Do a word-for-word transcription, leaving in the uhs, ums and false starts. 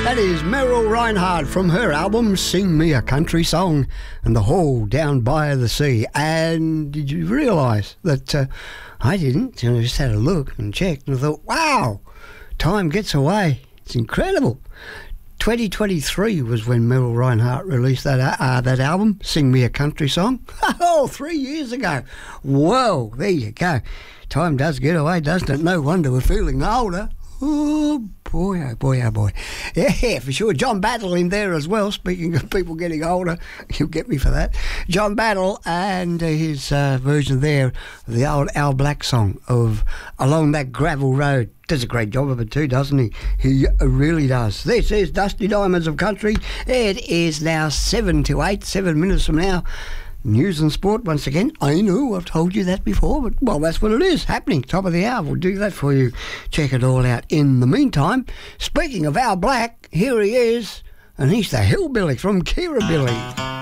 That is Meryl Reinhardt from her album Sing Me a Country Song and the Hall Down by the Sea. And did you realise that uh, I didn't? And I just had a look and checked and I thought, wow, time gets away. It's incredible. twenty twenty-three was when Meryl Reinhardt released that uh, that album, Sing Me a Country Song. Oh, three years ago. Whoa, there you go. Time does get away, doesn't it? No wonder we're feeling older. Oh, boy, oh, boy, oh, boy. Yeah, for sure. John Battle in there as well. Speaking of people getting older, you'll get me for that. John Battle and uh, his uh, version there of the old Al Black song of Along That Gravel Road. Does a great job of it too, doesn't he? He really does. This is Dusty Diamonds of Country. It is now seven to eight, seven minutes from now. News and sport once again. I know I've told you that before, but well, that's what it is happening. Top of the hour. We'll do that for you. Check it all out. In the meantime, speaking of Al Black, here he is, and he's the hillbilly from Kirribilli.